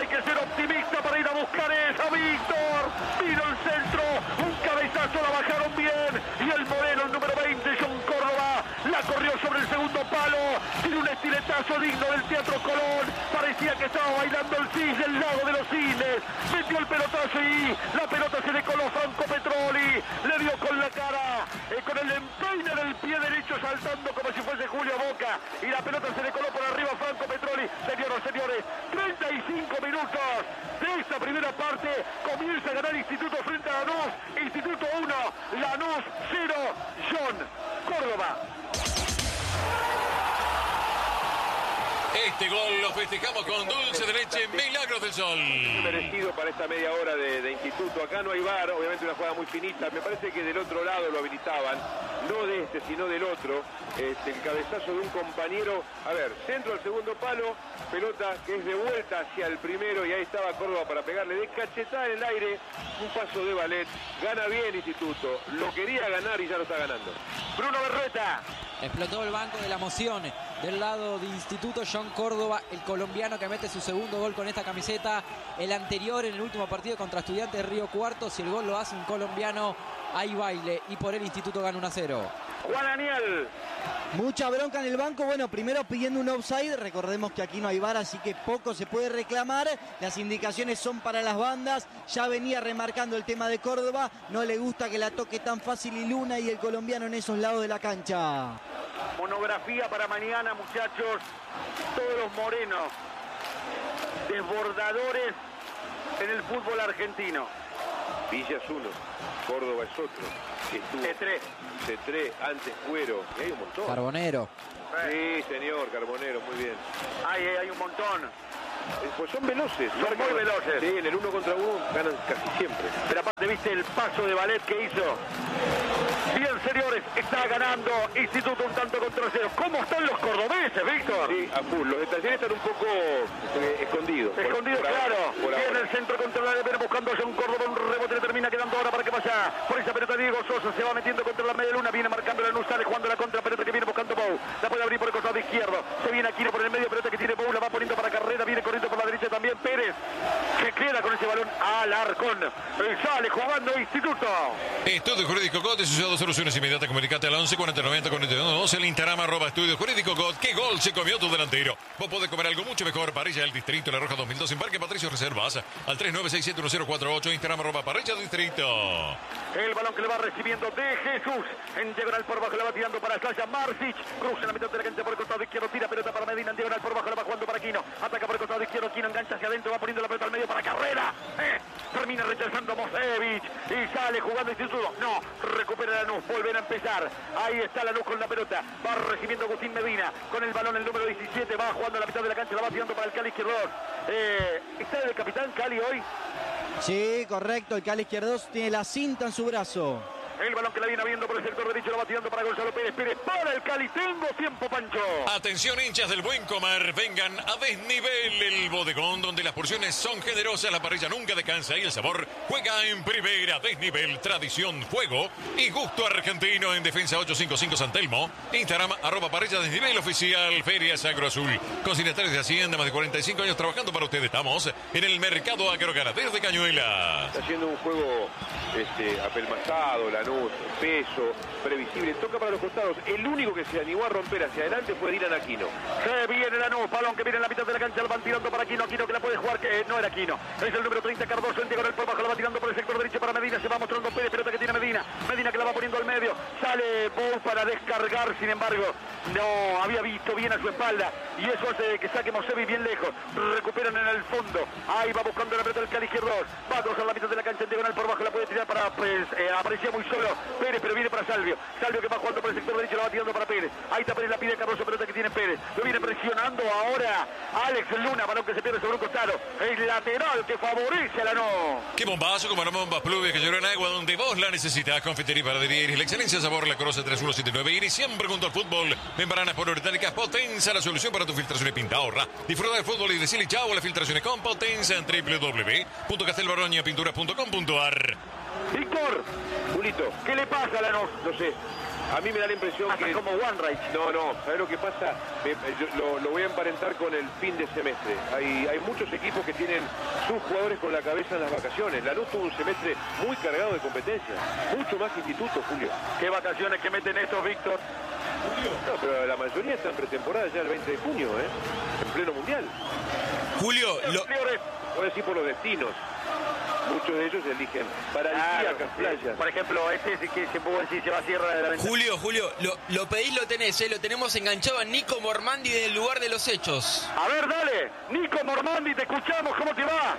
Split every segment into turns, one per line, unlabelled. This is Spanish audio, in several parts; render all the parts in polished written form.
Hay que ser optimista para ir a buscar esa, Víctor. Vino el centro, un cabezazo, la bajaron bien. Y el Moreno, el número 20, John Córdoba, la corrió sobre el segundo palo. Tiene un estiletazo digno del Teatro Colón. Parecía que estaba bailando el cis del lado de los cines. Metió el pelotazo y la pelota se le coló Franco Petroli. Le dio con la cara, con el empeine del pie derecho saltando como si fuese Julio Boca. Y la pelota se le coló por arriba a Franco Petroli. Señoras y señores, 35 minutos de esta primera parte. Comienza a ganar Instituto frente a Lanús. Instituto 1, Lanús 0, John Córdoba.
Este gol lo festejamos con dulce de leche, Milagros del Sol.
Merecido para esta media hora de Instituto. Acá no hay VAR, obviamente una jugada muy finita. Me parece que del otro lado lo habilitaban, no de este, sino del otro. El cabezazo de un compañero. A ver, centro al segundo palo, pelota que es de vuelta hacia el primero y ahí estaba Córdoba para pegarle de cachetada en el aire. Un paso de ballet. Gana bien Instituto. Lo quería ganar y ya lo está ganando.
Bruno Berrueta.
Explotó el banco de la emoción del lado de Instituto. John Córdoba, el colombiano que mete su segundo gol con esta camiseta. El anterior en el último partido contra Estudiantes de Río Cuarto. Si el gol lo hace un colombiano, hay baile. Y por el Instituto gana 1-0.
Juan Daniel.
Mucha bronca en el banco. Bueno, primero pidiendo un offside. Recordemos que aquí no hay VAR, así que poco se puede reclamar. Las indicaciones son para las bandas. Ya venía remarcando el tema de Córdoba. No le gusta que la toque tan fácil y Luna y el colombiano en esos lados de la cancha.
Monografía para mañana, muchachos. Todos los morenos desbordadores en el fútbol argentino.
Villa es uno, Córdoba es otro. C3, antes Cuero. Y hay un montón.
Carbonero.
Sí, señor, Carbonero, muy bien.
Hay un montón.
Pues son veloces.
Son muy veloces.
Sí, en el 1 contra 1 ganan casi siempre.
Pero aparte, ¿viste el paso de ballet que hizo? Bien, señores, está ganando Instituto un tanto contra 0. ¿Cómo están los cordobeses, Víctor?
Sí, a full. Los de Talleres están un poco escondidos.
Escondidos, claro. Viene el centro contra la viene buscando a John Córdoba. Un rebote le termina quedando ahora para que vaya por esa pelota. Diego Sosa se va metiendo contra la media luna. Viene marcando la luz, sale jugando la contra pelota que viene buscando Bou. La puede abrir por el costado izquierdo. Se viene Aquino por el medio, pelota que tiene Bou. La va poniendo para carrera. Viene corriendo por la derecha también Pérez. Se queda con ese balón al Arcón. Sale jugando Instituto.
Estudio Jurídico God, asociado a soluciones inmediatas. Comunicate al 11 40 90 41 12. El Instagram @Estudio Jurídico God. ¿Qué gol se comió tu delantero? Vos podés comer algo mucho mejor. Parrilla del Distrito, La Roja 2002 en Parque Patricio Reservas. Al 39671048. Instagram @Parrilla Distrito.
El balón que le va recibiendo de Jesús. En diagonal por bajo le va tirando para Sasha Marcic. Cruza en la mitad de la cancha por el costado izquierdo. Tira pelota para Medina. En diagonal por bajo le va jugando para Quino. Ataca por el costado izquierdo. Quino engancha hacia adentro. Va poniendo la pelota al medio para Carrera. Termina rechazando Mosevich. Y sale jugando Instituto. No. Recupera Lanús. Vuelven a empezar. Ahí está Lanús con la pelota. Va recibiendo Agustín Medina. Con el balón el número 17. Va jugando a la mitad de la cancha. La va tirando para el Cali izquierdo. ¿Está el capitán Cali hoy?
Sí, correcto. El Cali izquierdo tiene la cinta en su brazo.
El balón que la viene viendo por el sector derecho, lo va tirando para Gonzalo Pérez. Pérez para el Cali. Tengo tiempo, Pancho.
Atención, hinchas del Buen Comer. Vengan a Desnivel, el bodegón, donde las porciones son generosas, la parrilla nunca descansa y el sabor juega en primera. Desnivel, tradición, juego y gusto argentino. En Defensa 855 San Telmo. Instagram @Parrilla Desnivel oficial. Ferias Agro Azul. Consignatarios de Hacienda, más de 45 años trabajando para usted. Estamos en el mercado agroganadero de Cañuelas.
Está haciendo un juego apelmazado, Lanús, peso, previsible, toca para los costados. El único que se animó a romper hacia adelante fue Dylan Aquino.
Se viene Lanús, balón que viene en la mitad de la cancha, lo van tirando para Aquino, Aquino que la puede jugar, que no era Aquino, es el número 30 Cardoso, en diagonal por bajo, la va tirando por el sector derecho para Medina, se va mostrando Pérez, pelota que tiene Medina, Medina que la va poniendo al medio, sale Bou para descargar, sin embargo, no había visto bien a su espalda, y eso hace que saque Mosevi bien lejos, recuperan en el fondo, ahí va buscando la pelota del Cali izquierdo, va a cruzar la mitad de la cancha, en diagonal por bajo, la puede tirar para, aparecía muy solo Pérez, pero viene para Salvio que va jugando por el sector derecho, la va tirando para Pérez, ahí está Pérez, la pide Cardoso, pelota que tiene Pérez, lo viene presionando ahora Alex Luna, balón que se pierde sobre un costado, el lateral que favorece a Lanús.
Qué bombazo, como las bombas Pluvias que lloran agua donde vos la necesitas. Confitería para Iris, la excelencia sabor, la Coroza 3179 Iris, siempre junto al fútbol. Membranas poliuretánicas Potenza, la solución para tu filtración y pinta, ahorra. Disfruta del fútbol y decirle chao a las filtraciones con Potenza en www.castelbaroñapinturas.com.ar.
Víctor,
Julito,
¿qué le pasa a Lanús?
no sé. A mí me da la impresión
hasta
que...
como One Right.
No, ¿sabes lo que pasa? Yo lo voy a emparentar con el fin de semestre. Hay muchos equipos que tienen sus jugadores con la cabeza en las vacaciones. Lanús tuvo un semestre muy cargado de competencia, mucho más que Instituto, Julio.
¿Qué vacaciones que meten estos, Víctor?
No, pero la mayoría está en pretemporada ya el 20 de junio, en pleno mundial.
Julio,
Voy a decir por los destinos. Muchos de ellos eligen paradisíacas playas.
Por ejemplo, este es que se puede decir se va a Sierra de la Ventana.
Julio, lo pedís, lo tenés, lo tenemos enganchado a Nico Mormandi del lugar de los hechos.
A ver, dale, Nico Mormandi, te escuchamos, ¿cómo te va?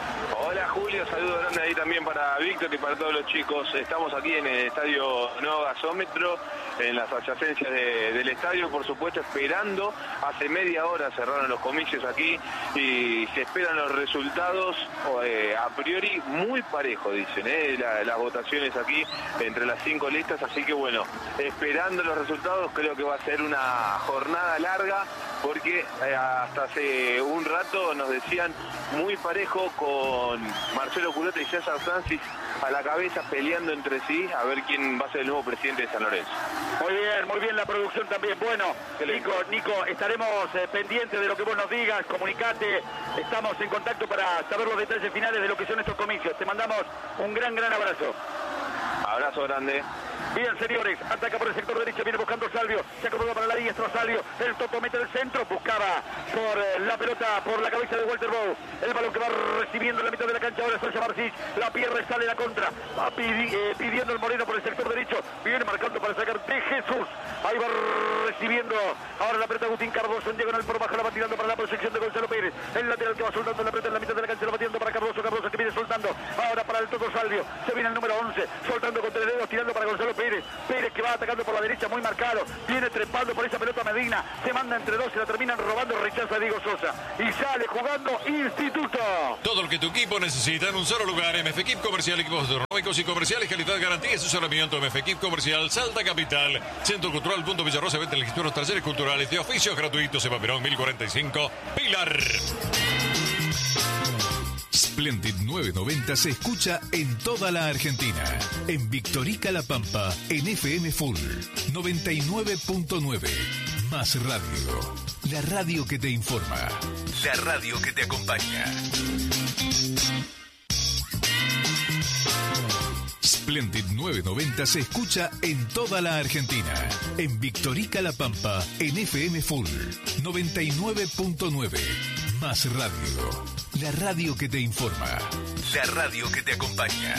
Hola Julio, saludos grande ahí también para Víctor y para todos los chicos. Estamos aquí en el estadio Nuevo Gasómetro, en las adyacencias del estadio, por supuesto esperando. Hace media hora cerraron los comicios aquí y se esperan los resultados a priori muy parejo, dicen, las votaciones aquí entre las 5 listas, así que bueno, esperando los resultados. Creo que va a ser una jornada larga porque hasta hace un rato nos decían muy parejo, con Marcelo Culota y César Francis a la cabeza peleando entre sí a ver quién va a ser el nuevo presidente de San Lorenzo.
Muy bien la producción también. Bueno, Nico, estaremos pendientes de lo que vos nos digas, comunicate, estamos en contacto para saber los detalles finales de lo que son estos comicios. Te mandamos un gran abrazo.
Abrazo grande.
Bien, señores, ataca por el sector derecho, viene buscando Salvio, se acomoda para la diestra Salvio, el Toto mete el centro, buscaba por la pelota, por la cabeza de Walter Bow, el balón que va recibiendo en la mitad de la cancha, ahora Soya Marcís, la pierde, sale la contra, va pidiendo el Moreno por el sector derecho, viene marcando para sacar de Jesús, ahí va recibiendo, ahora la pelota Agustín Cardoso, en diagonal por baja, la va tirando para la proyección de Gonzalo Pérez, el lateral que va soltando la pelota en la mitad de la cancha, la va tirando para Cardoso que viene soltando, ahora para el Toto Salvio, se viene el número 11, soltando con 3 dedos, tirando para Gonzalo Pérez que va atacando por la derecha muy marcado, viene trepando por esa pelota Medina, se manda entre dos, se la terminan robando, rechaza a Diego Sosa y sale jugando Instituto.
Todo lo que tu equipo necesita en un solo lugar. MF Equip Comercial, equipos económicos y comerciales, calidad, garantía y asesoramiento. MF Equip Comercial, Salta Capital, Centro Cultural Punto Villarrosa, venta en los talleres culturales de oficios gratuitos, Eva Perón 1045, Pilar.
Splendid 990 se escucha en toda la Argentina. En Victorica La Pampa, en FM Full 99.9. Más radio. La radio que te informa. La radio que te acompaña. Splendid 990 se escucha en toda la Argentina. En Victorica La Pampa, en FM Full 99.9. Más radio. La radio que te informa. La radio que te acompaña.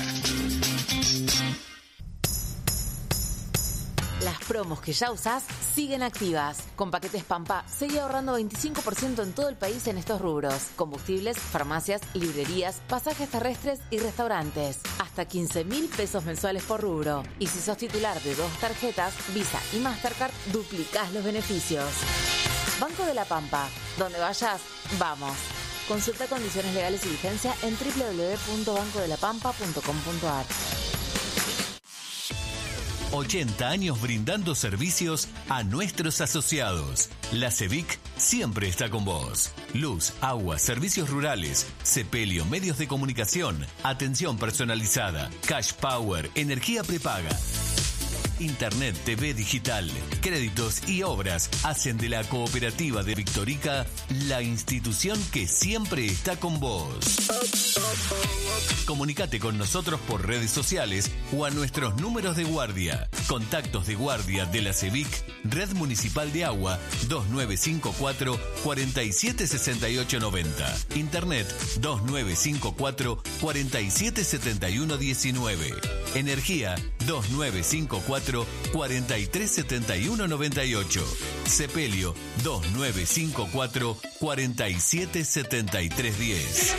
Las promos que ya usás siguen activas. Con Paquetes Pampa, seguí ahorrando 25% en todo el país en estos rubros. Combustibles, farmacias, librerías, pasajes terrestres y restaurantes. Hasta 15.000 pesos mensuales por rubro. Y si sos titular de 2 tarjetas, Visa y Mastercard, duplicás los beneficios. Banco de la Pampa. Donde vayas, vamos. Consulta condiciones legales y vigencia en www.bancodelapampa.com.ar.
80 años brindando servicios a nuestros asociados. La CEVIC siempre está con vos. Luz, agua, servicios rurales, sepelio, medios de comunicación, atención personalizada, cash power, energía prepaga. Internet, TV digital, créditos y obras hacen de la cooperativa de Victorica la institución que siempre está con vos. Comunicate con nosotros por redes sociales o a nuestros números de guardia. Contactos de guardia de la CEVIC, Red Municipal de Agua 2954 476890. Internet 2954 477119. Energía 2954 437198. Sepelio 2954 477310.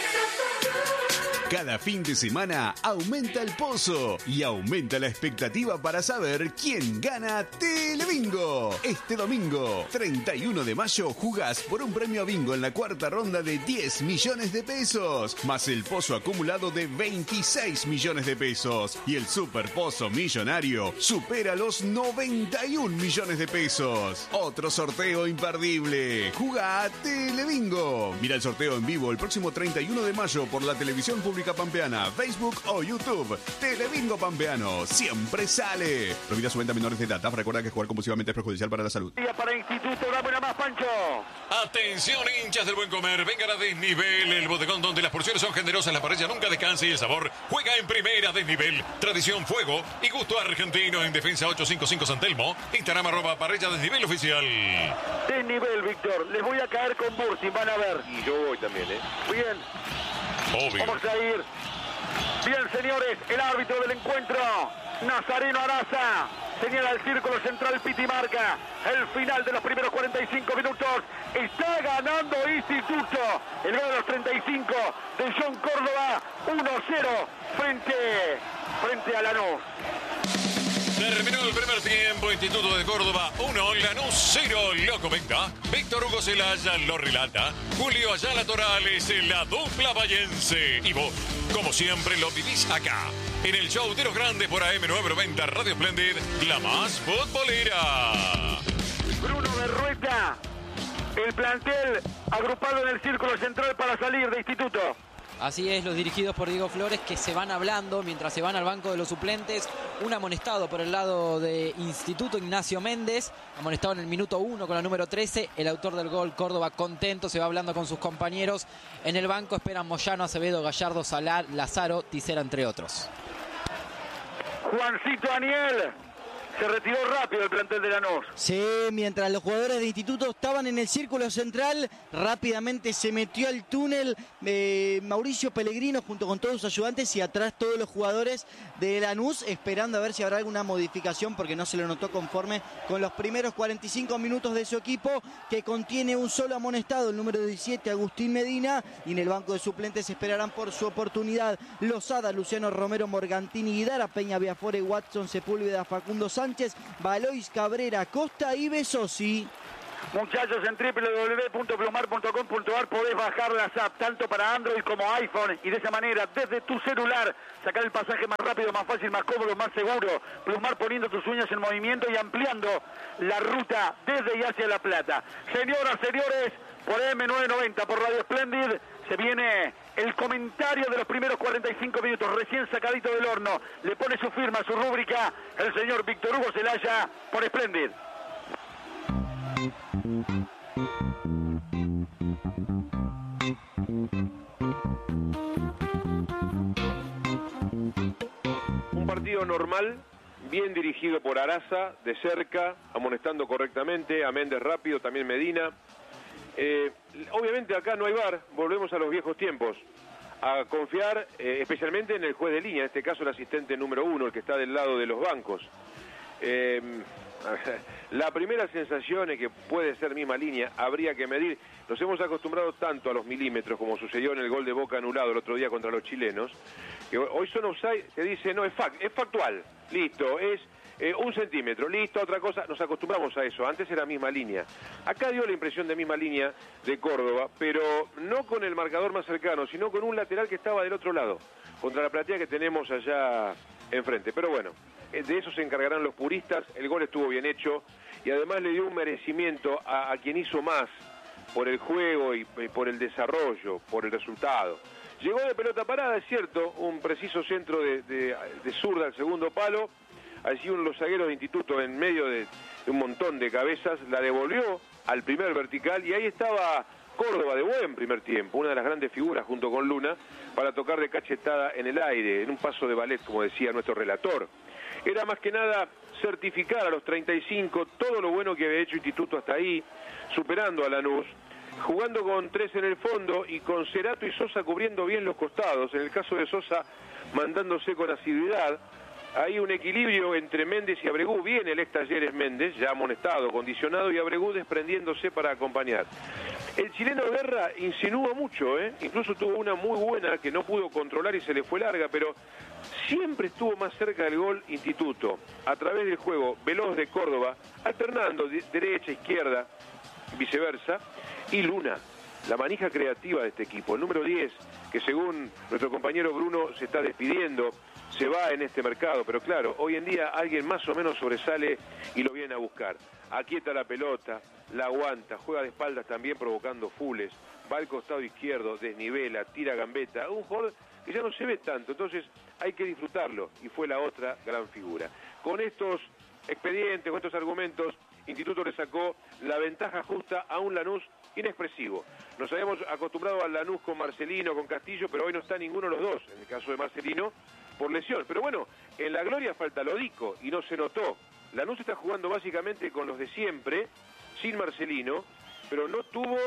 Cada fin de semana aumenta el pozo y aumenta la expectativa para saber quién gana Telebingo. Este domingo, 31 de mayo, jugás por un premio bingo en la cuarta ronda de 10 millones de pesos, más el pozo acumulado de 26 millones de pesos. Y el super pozo millonario supera los 91 millones de pesos. Otro sorteo imperdible. Jugá Telebingo. Mira el sorteo en vivo el próximo 31 de mayo por la televisión pública República Pampeana, Facebook o YouTube. Telebingo Pampeano, siempre sale. Prohibida su venta a menores de edad. Recuerda que jugar compulsivamente es perjudicial para la salud.
Para Instituto, dame una más, Pancho.
Atención, hinchas del buen comer, vengan a Desnivel, el bodegón donde las porciones son generosas, la parrilla nunca descansa y el sabor juega en primera. Desnivel, tradición, fuego y gusto argentino. En Defensa 855 San Telmo, Instagram @parrilla Desnivel oficial.
Desnivel, Víctor, les voy a caer con Bursi, van a ver.
Y yo voy también,
Bien.
Obvio.
Vamos a ir. Bien, señores, el árbitro del encuentro, Nazareno Araza, señala el círculo central, Piti marca el final de los primeros 45 minutos. Está ganando Instituto. El gol de los 35 de John Córdoba, 1-0 frente a Lanús.
Terminó el primer tiempo, Instituto de Córdoba 1, Lanús 0, loco venga. Víctor Hugo Celaya lo relata, Julio Ayala Torales, la dupla vallense. Y vos, como siempre, lo vivís acá, en el show de los grandes por AM990 Radio Splendid, la más futbolera.
Bruno Berrueta, el plantel agrupado en el círculo central para salir de Instituto.
Así es, los dirigidos por Diego Flores, que se van hablando mientras se van al banco de los suplentes. Un amonestado por el lado de Instituto, Ignacio Méndez, amonestado en el minuto 1 con la número 13. El autor del gol, Córdoba, contento, se va hablando con sus compañeros. En el banco esperan Moyano, Acevedo, Gallardo, Salar, Lazaro, Tisera, entre otros.
Juancito Aniel. Se retiró rápido el plantel de Lanús.
Sí, mientras los jugadores de Instituto estaban en el círculo central, rápidamente se metió al túnel Mauricio Pellegrino junto con todos sus ayudantes y atrás todos los jugadores de Lanús, esperando a ver si habrá alguna modificación, porque no se lo notó conforme con los primeros 45 minutos de su equipo, que contiene un solo amonestado, el número 17, Agustín Medina, y en el banco de suplentes esperarán por su oportunidad Lozada, Luciano Romero, Morgantini, Guidara, Peña, Biafore, Watson, Sepúlveda, Facundo Sánchez, Valois, Cabrera, Costa y Besosi.
Muchachos, en www.plumar.com.ar podés bajar la app tanto para Android como iPhone y de esa manera desde tu celular sacar el pasaje más rápido, más fácil, más cómodo, más seguro. Plumar poniendo tus uñas en movimiento y ampliando la ruta desde y hacia La Plata. Señoras, señores, por M990, por Radio Splendid, se viene el comentario de los primeros 45 minutos, recién sacadito del horno. Le pone su firma, su rúbrica, el señor Víctor Hugo Celaya por Splendid.
Un partido normal, bien dirigido por Araza, de cerca, amonestando correctamente, a Méndez rápido, también Medina. Obviamente acá no hay VAR, volvemos a los viejos tiempos, a confiar especialmente en el juez de línea, en este caso el asistente número 1, el que está del lado de los bancos. La primera sensación es que puede ser misma línea, habría que medir. Nos hemos acostumbrado tanto a los milímetros, como sucedió en el gol de Boca anulado el otro día contra los chilenos, que hoy son offside, se dice no, es factual, listo, es 1 centímetro, listo, otra cosa, nos acostumbramos a eso, antes era misma línea. Acá dio la impresión de misma línea de Córdoba, pero no con el marcador más cercano, sino con un lateral que estaba del otro lado, contra la platea que tenemos allá enfrente. Pero bueno, de eso se encargarán los puristas, el gol estuvo bien hecho y además le dio un merecimiento a quien hizo más por el juego y por el desarrollo, por el resultado. Llegó de pelota parada, es cierto, un preciso centro de zurda al segundo palo. Allí uno de los zagueros de Instituto, en medio de un montón de cabezas, la devolvió al primer vertical y ahí estaba Córdoba de buen primer tiempo, una de las grandes figuras junto con Luna, para tocar de cachetada en el aire, en un paso de ballet, como decía nuestro relator. Era más que nada certificar a los 35 todo lo bueno que había hecho Instituto hasta ahí, superando a Lanús, jugando con 3 en el fondo y con Cerato y Sosa cubriendo bien los costados, en el caso de Sosa mandándose con asiduidad. Hay un equilibrio entre Méndez y Abregú, bien el ex Talleres Méndez, ya amonestado, condicionado, y Abregú desprendiéndose para acompañar. El chileno Guerra insinúa mucho, incluso tuvo una muy buena que no pudo controlar y se le fue larga, pero siempre estuvo más cerca del gol Instituto, a través del juego veloz de Córdoba, alternando derecha, izquierda, viceversa, y Luna, la manija creativa de este equipo, el número 10, que según nuestro compañero Bruno se está despidiendo, se va en este mercado, pero claro, hoy en día alguien más o menos sobresale y lo viene vienen a buscar. Aquieta la pelota, la aguanta, juega de espaldas también provocando fules, va al costado izquierdo, desnivela, tira gambeta, un jugador que ya no se ve tanto, entonces hay que disfrutarlo, y fue la otra gran figura. Con estos expedientes, con estos argumentos, Instituto le sacó la ventaja justa a un Lanús inexpresivo. Nos habíamos acostumbrado al Lanús con Marcelino, con Castillo, pero hoy no está ninguno de los dos, en el caso de Marcelino, por lesión. Pero bueno, en la gloria falta Lodico, y no se notó. Lanús está jugando básicamente con los de siempre, sin Marcelino, pero no tuvo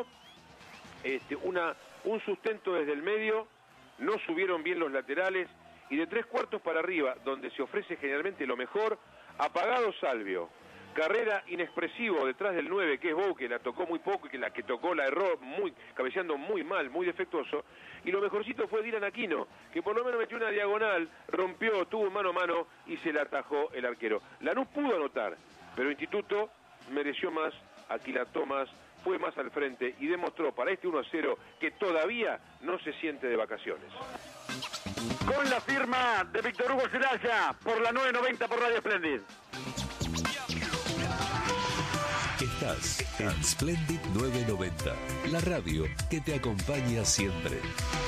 un sustento desde el medio, no subieron bien los laterales, y de 3/4 para arriba, donde se ofrece generalmente lo mejor, apagado Salvio. Carrera inexpresivo detrás del 9, que es Bou, que la tocó muy poco y que la que tocó la erró, cabeceando muy mal, muy defectuoso. Y lo mejorcito fue Dylan Aquino, que por lo menos metió una diagonal, rompió, tuvo mano a mano y se la atajó el arquero. Lanús pudo anotar, pero Instituto mereció más, aquilató más, fue más al frente y demostró para este 1-0 que todavía no se siente de vacaciones.
Con la firma de Víctor Hugo Celaya por la 990 por Radio Splendid.
Estás en Splendid 990, la radio que te acompaña siempre.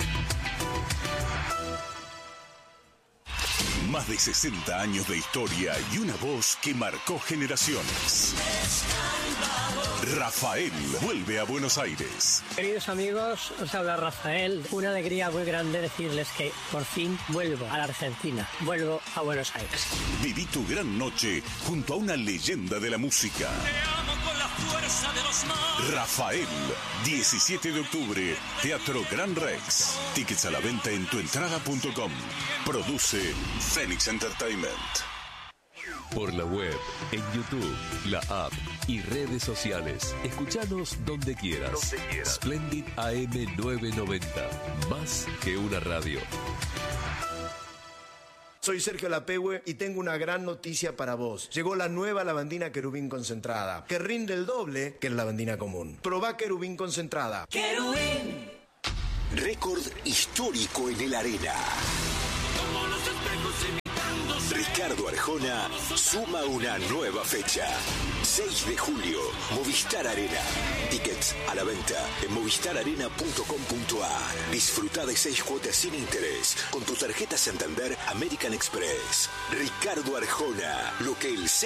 Más de 60 años de historia y una voz que marcó generaciones. Rafael vuelve a Buenos Aires.
Queridos amigos, os habla Rafael. Una alegría muy grande decirles que por fin vuelvo a la Argentina. Vuelvo a Buenos Aires.
Viví tu gran noche junto a una leyenda de la música.
Te amo con la fuerza de los mares.
Rafael, 17 de octubre, Teatro Gran Rex. Tickets a la venta en tuentrada.com. Produce Phoenix Entertainment.
Por la web, en YouTube, la app y redes sociales. Escuchanos donde quieras. Splendid AM 990. Más que una radio.
Soy Sergio Lapehue y tengo una gran noticia para vos. Llegó la nueva lavandina Querubín concentrada, que rinde el doble que la lavandina común. Probá Querubín concentrada.
Querubín.
Récord histórico en el Arena. Ricardo Arjona suma una nueva fecha. 6 de julio, Movistar Arena. Tickets a la venta en movistararena.com.ar. Disfruta de 6 cuotas sin interés con tu tarjeta Santander American Express. Ricardo Arjona, lo que el